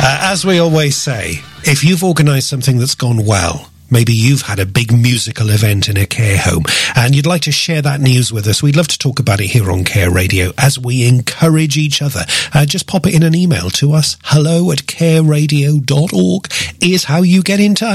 As we always say, if you've organised something that's gone well, maybe you've had a big musical event in a care home and you'd like to share that news with us, we'd love to talk about it here on Care Radio as we encourage each other. Just pop it in an email to us. hello@careradio.org is how you get in touch.